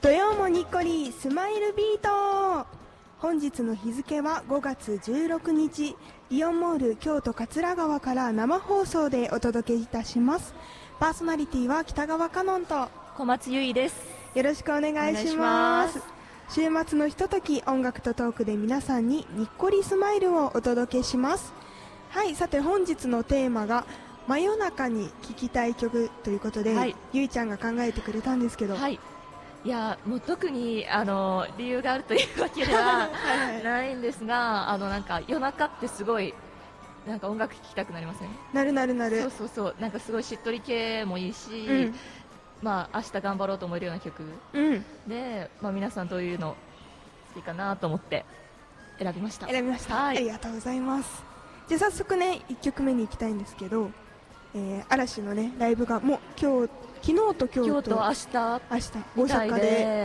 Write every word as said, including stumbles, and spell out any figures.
土曜もにっこりスマイルビート。本日の日付はごがつじゅうろくにち、イオンモール京都桂川から生放送でお届けいたします。パーソナリティは北川香音と小松優衣です。 よろしくお願いします。週末のひととき、音楽とトークで皆さんににっこりスマイルをお届けします。はい、さて本日のテーマが真夜中に聴きたい曲ということで、はい、ゆいちゃんが考えてくれたんですけど、 はい、いやもう特にあの理由があるというわけではないんですがあのなんか夜中ってすごいなんか音楽聴きたくなりません？ なるなるなる。 そうそうそう、なんかすごいしっとり系もいいし、うん、まあ明日頑張ろうと思えるような曲、うん、で、まあ、皆さんどういうの好きかなと思って選びました選びました、はい、ありがとうございます。じゃあ早速ねいっきょくめに行きたいんですけど、えー、嵐のねライブがもう今日昨日と今日と今日と明日明日大阪で